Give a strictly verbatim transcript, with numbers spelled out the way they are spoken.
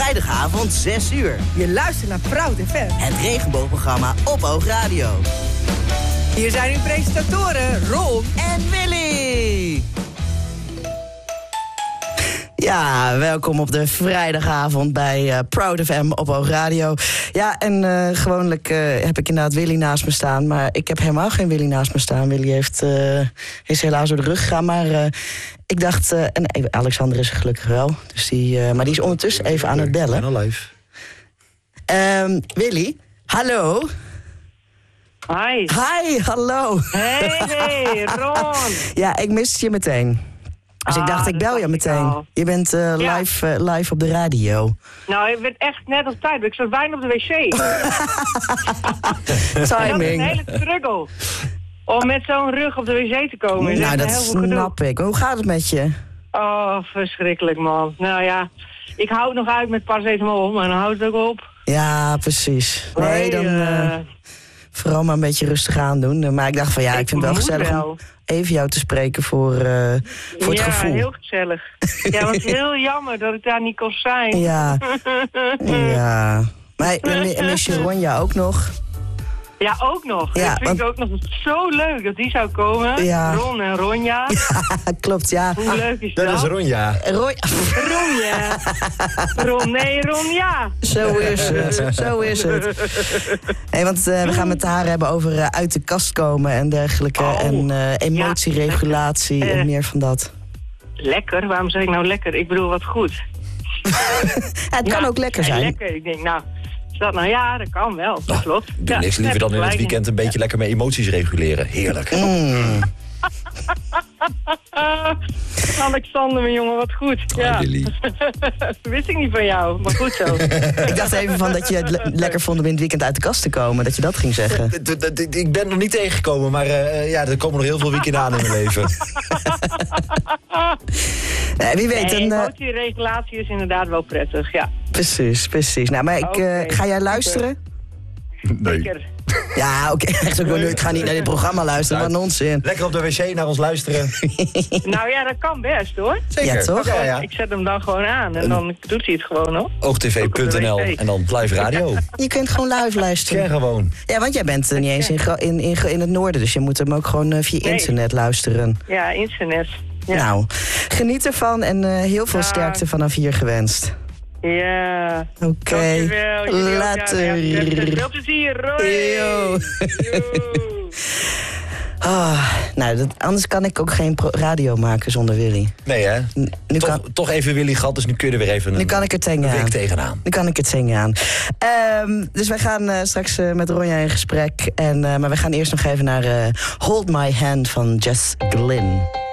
Vrijdagavond zes uur. Je luistert naar Proud F M. Het regenboogprogramma op Oogradio. Hier zijn uw presentatoren Ron en Willy. Ja, welkom op de vrijdagavond bij uh, Proud F M op Oogradio. Ja, en uh, gewoonlijk uh, heb ik inderdaad Willy naast me staan. Maar ik heb helemaal geen Willy naast me staan. Willy heeft, uh, is helaas door de rug gegaan. Maar uh, ik dacht, uh, en Alexander is er gelukkig wel. Dus die, uh, maar die is ondertussen even aan het bellen. En al live. Um, Willy, hallo. Hi. Hi, hallo. Hey, hey, Ron. Ja, ik miste je meteen. Dus ah, ik dacht, ik bel je meteen. Je bent uh, ja. live, uh, live op de radio. Nou, je bent echt net op tijd. Ik zat bijna op de wc. Timing. Dat is een hele struggle. Om met zo'n rug op de wc te komen. Nou, dat snap ik. Hoe gaat het met je? Oh, verschrikkelijk, man. Nou ja, ik hou het nog uit met paracetamol, maar dan houdt het ook op. Ja, precies. Nee, dan... Uh, vooral maar een beetje rustig aan doen. Maar ik dacht van ja, ik, ik vind het wel gezellig wel. om even jou te spreken voor, uh, voor het ja, gevoel. Ja, heel gezellig. Ja, want het is heel jammer dat ik daar niet kon zijn. Ja, ja. Maar mis je Ronja ook nog? Ja, ook nog. Ja, ik vind want... ook nog zo leuk dat die zou komen. Ja. Ron en Ronja. Ja, klopt, ja. Hoe leuk is dat? Dat is Ronja. Ron... Ronja. Ron, nee, Ronja. Zo is het, zo is het. Hey, want uh, we gaan met haar hebben over uh, uit de kast komen en dergelijke. Oh. En uh, emotieregulatie ja, uh, en meer van dat. Lekker? Waarom zeg ik nou lekker? Ik bedoel, wat goed. Ja, het kan ja, ook lekker zijn. Lekker, ik denk, nou... Dat, nou ja, dat kan wel, dat klopt. Doe ja, niks liever dan in het weekend een beetje lekker met emoties reguleren. Heerlijk. Mm. Alexander, mijn jongen, wat goed. Ja. Dat wist ik niet van jou, maar goed zo. Ik dacht even van dat je het le- lekker vond om in het weekend uit de kast te komen. Dat je dat ging zeggen. Ik ben nog niet tegengekomen, maar uh, ja, er komen nog heel veel weekenden aan in mijn leven. Nee, wie weet. Nee, een, uh... emotieregulatie is inderdaad wel prettig, ja. Precies, precies. Nou, maar ik, okay. uh, ga jij luisteren? Nee. Zeker. Ja, oké. Okay. Ik ga niet naar dit programma luisteren, wat onzin. Lekker op de wc naar ons luisteren. Nou ja, dat kan best, hoor. Zeker. Ja, toch? Ja, ja. Ik zet hem dan gewoon aan en dan doet hij het gewoon, hoor. oogtv punt n l en dan live radio. Je kunt gewoon live luisteren. Ja, gewoon. Ja, want jij bent uh, niet eens in, in, in, in het noorden, dus je moet hem ook gewoon uh, via nee. internet luisteren. Ja, internet. Ja. Nou, geniet ervan en uh, heel veel ja. sterkte vanaf hier gewenst. Ja. Oké. Okay. Later. Ja, veel plezier, Roy. Oh, nou, dat, anders kan ik ook geen pro- radio maken zonder Willy. Nee, hè? N- nu toch, kan... toch even Willy gehad, dus nu kun je er weer even een, nu kan ik het een week tegenaan. Nu kan ik het zingen aan. Um, dus wij gaan uh, straks uh, met Ronja in gesprek. En, uh, maar we gaan eerst nog even naar uh, Hold My Hand van Jess Glynn.